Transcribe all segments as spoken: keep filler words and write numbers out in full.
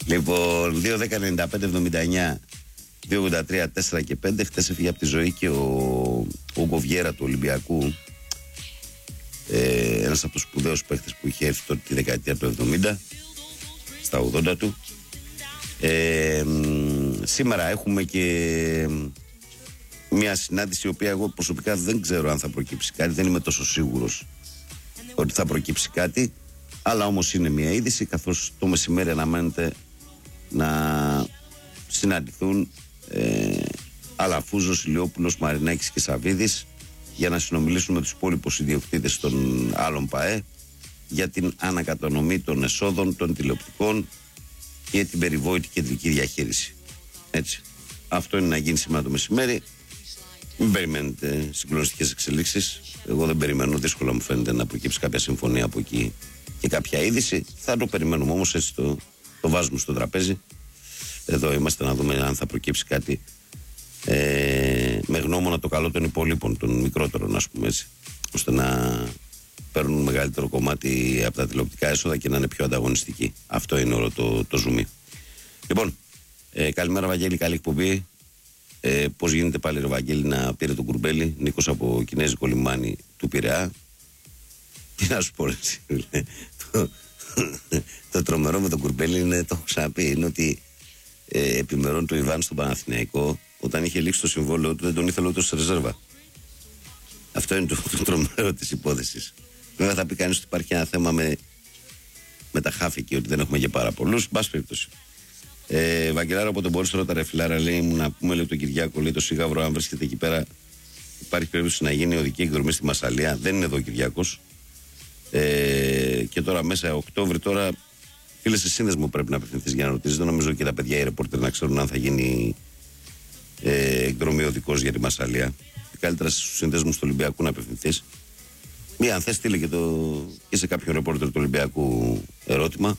Λοιπόν, δύο δέκα ενενήντα πέντε εβδομήντα εννιά δύο ογδόντα τρία τέσσερα και πέντε. Χτες έφυγε από τη ζωή και ο, ο Γκοβιέρα του Ολυμπιακού. Ε, ένας από τους σπουδαίους παίχτες που είχε έρθει τότε τη δεκαετία του εβδομήντα, στα ογδόντα του. Ε, σήμερα έχουμε και μια συνάντηση η οποία εγώ προσωπικά δεν ξέρω αν θα προκύψει κάτι, δεν είμαι τόσο σίγουρος ότι θα προκύψει κάτι, αλλά όμως είναι μια είδηση, καθώς το μεσημέρι αναμένεται να συναντηθούν ε, Αλαφούζος, Ηλιόπουλος, Μαρινάκης και Σαβίδης για να συνομιλήσουν με τους υπόλοιπους ιδιοκτήτες των άλλων ΠΑΕ για την ανακατανομή των εσόδων των τηλεοπτικών και την περιβόητη κεντρική διαχείριση. Έτσι. Αυτό είναι να γίνει σήμερα το μεσημέρι. Μην περιμένετε συγκλονιστικές εξελίξεις. Εγώ δεν περιμένω, δύσκολα μου φαίνεται να προκύψει κάποια συμφωνία από εκεί και κάποια είδηση. Θα το περιμένουμε όμως, έτσι το, το βάζουμε στο τραπέζι. Εδώ είμαστε να δούμε αν θα προκύψει κάτι ε, με γνώμονα το καλό των υπολείπων, των μικρότερων, ας πούμε έτσι, ώστε να παίρνουν μεγαλύτερο κομμάτι από τα τηλεοπτικά έσοδα και να είναι πιο ανταγωνιστικοί. Αυτό είναι όλο το, το ζουμί. Λοιπόν, ε, καλημέρα Βαγγέλη, καλή εκπομπή. Ε, πώς γίνεται πάλι ρε Βαγγέλη να πήρε τον Κουρμπέλη, Νίκος από Κινέζικο λιμάνι του Πειραιά. Τι να σου πω ρε, το, το τρομερό με τον Κουρμπέλη είναι, το έχω ξαναπεί, είναι ότι ε, επιμερών του Ιβάν στον Παναθηναϊκό, όταν είχε λήξει το συμβόλαιο του δεν τον ήθελε ούτε σε ρεζέρβα. Αυτό είναι το, το τρομερό της υπόθεσης. Βέβαια θα πει κανείς ότι υπάρχει ένα θέμα με, με τα χάφη και ότι δεν έχουμε και πάρα πολλούς. Μπας περίπτωση. Ε, Βαγγελάρα, όποτε μπορείς ρώτα ρε φιλάρα, λέει μου να πούμε λέει τον Κυριάκο, λέει το Σίγαυρο, αν βρίσκεται εκεί πέρα, υπάρχει περίπτωση να γίνει οδική εκδρομή στη Μασσαλία. Δεν είναι εδώ ο Κυριάκος. Ε, και τώρα μέσα Οκτώβρη, τώρα φίλε σε σύνδεσμο πρέπει να απευθυνθείς για να ρωτήσεις. Δεν νομίζω και τα παιδιά οι ρεπόρτερ να ξέρουν αν θα γίνει ε, εκδρομή οδικός για τη Μασσαλία. Καλύτερα στους συνδέσμους του Ολυμπιακού να απευθυνθείς. Μία, αν θες, στείλε και, το, και σε κάποιο ρεπόρτερ του Ολυμπιακού ερώτημα.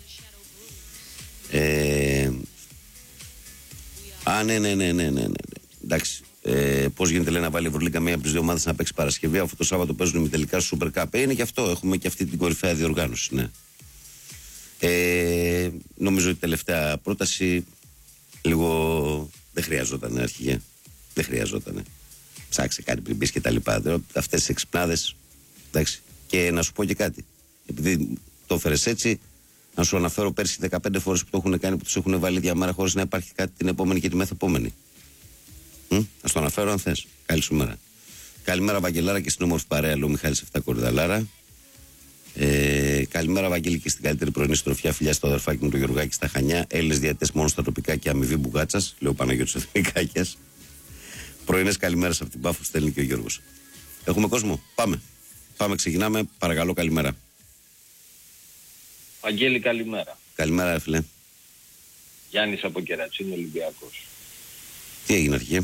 Ε, α, ναι, ναι, ναι, ναι, ναι, ναι. Εντάξει. Ε, πώς γίνεται, λέει, να βάλει η Ευρωλίγκα μία από τις δύο ομάδες να παίξει Παρασκευή, αφού το Σάββατο παίζουν ημιτελικά στο Super Cup. Ε, είναι και αυτό. Έχουμε και αυτή την κορυφαία διοργάνωση, ναι. Ε, νομίζω ότι η τελευταία πρόταση λίγο δεν χρειαζόταν, αρχηγέ. Δεν χρειαζόταν. Ψάξε κάτι πριν μπεις και τα λοιπά. Αυτές τις εξυπνάδες. Εντάξει. Και να σου πω και κάτι. Επειδή το έφερες έτσι, να σου αναφέρω πέρσι δεκαπέντε φορές που το έχουν κάνει, που τους έχουν βάλει διαμέρα χωρίς να υπάρχει κάτι την επόμενη και τη μεθεπόμενη. Να το αναφέρω αν θες. Καλή σου μέρα. Καλημέρα Βαγγελάρα και στην όμορφη παρέα, λέω Μιχάλης Εφτά Κορυδαλάρα. Ε, καλημέρα Βαγγέλη και στην καλύτερη πρωινή στροφιά. Φιλιά στο αδερφάκι μου το Γεωργάκη στα Χανιά. Έλληνες διαιτητές μόνο στα τοπικά και αμοιβή μπουγάτσας, λέω Παναγιώτης Εθνικάκιας. Πρωινές καλημέρες από την Πάφο, στέλνει και ο Γιώργος. Έχουμε κόσμο. Πάμε. Πάμε, ξεκινάμε. Παρακαλώ, καλημέρα. Βαγγέλη, καλημέρα. Καλημέρα, φίλε. Γιάννης από Κερατσίνη, Ολυμπιακός. Τι έγινε, αρχή?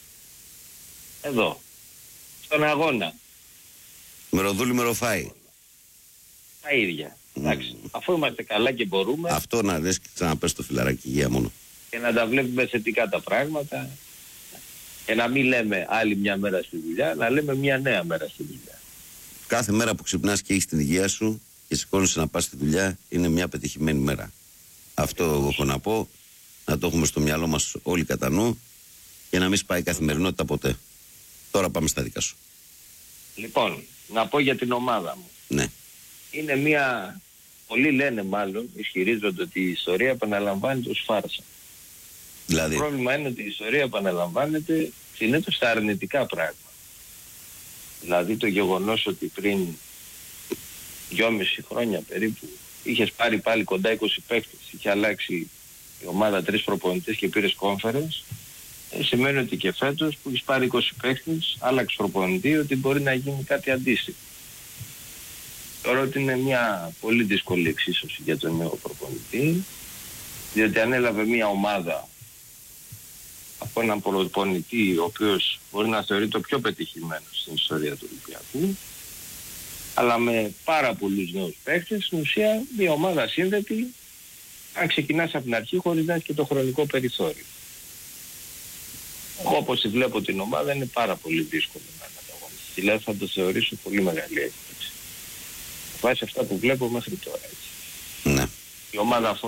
Εδώ. Στον αγώνα. Μεροδούλη, μεροφάει. Τα ίδια. Εντάξει. Mm. Αφού είμαστε καλά και μπορούμε. Αυτό να δες και ξαναπες το φιλαράκι, υγεία μόνο. Και να τα βλέπουμε θετικά τα πράγματα. Και να μην λέμε άλλη μια μέρα στη δουλειά, να λέμε μια νέα μέρα στη δουλειά. Κάθε μέρα που ξυπνάς και έχεις την υγεία σου και σηκώνεσαι να πας στη δουλειά είναι μια πετυχημένη μέρα. Αυτό εγώ έχω να πω, να το έχουμε στο μυαλό μας όλοι κατά νου και να μην σπάει η καθημερινότητα ποτέ. Τώρα πάμε στα δικά σου. Λοιπόν, να πω για την ομάδα μου. Ναι. Είναι μια, πολλοί λένε μάλλον, ισχυρίζονται ότι η ιστορία επαναλαμβάνεται ως φάρσα. Δηλαδή. Το πρόβλημα είναι ότι η ιστορία επαναλαμβάνεται συνήθως στα αρνητικά πράγματα. Δηλαδή το γεγονός ότι πριν δυόμιση χρόνια περίπου είχες πάρει πάλι κοντά είκοσι παίκτες, είχε αλλάξει η ομάδα τρεις προπονητές και πήρες conference, ε, σημαίνει ότι και φέτος που έχεις πάρει είκοσι παίκτες, άλλαξε προπονητή, ότι μπορεί να γίνει κάτι αντίστοιχο. Τώρα ότι είναι μια πολύ δύσκολη εξίσωση για τον νέο προπονητή, διότι ανέλαβε μια ομάδα από έναν προπονητή ο οποίος μπορεί να θεωρεί το πιο πετυχημένο στην ιστορία του Ολυμπιακού, αλλά με πάρα πολλούς νέους παίκτες, στην ουσία μια ομάδα σύνδετη, αν ξεκινάς από την αρχή χωρίς να έχει και το χρονικό περιθώριο. Όπως τη βλέπω την ομάδα είναι πάρα πολύ δύσκολο να αναταγωνιστεί. Δηλαδή θα το θεωρήσω πολύ μεγάλη έκπληξη. Βάσει αυτά που βλέπω μέχρι τώρα, έτσι. Ναι. Η ομάδα